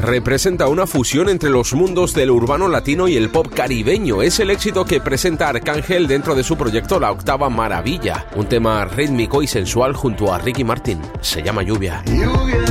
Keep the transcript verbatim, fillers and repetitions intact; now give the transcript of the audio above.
representa una fusión entre los mundos del urbano latino y el pop caribeño. Es el éxito que presenta Arcángel dentro de su proyecto La Octava Maravilla, un tema rítmico y sensual junto a Ricky Martin. Se llama Lluvia. Lluvia.